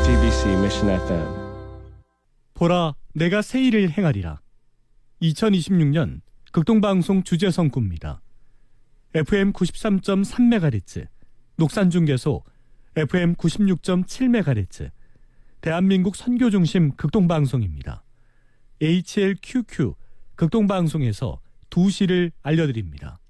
JTBC Mission FM. 보라, 내가 새 일을 행하리라. 2026년 극동방송 주제선구입니다. FM 93.3MHz, 녹산중계소 FM 96.7MHz, 대한민국 선교중심 극동방송입니다. HLQQ 극동방송에서 2시를 알려드립니다.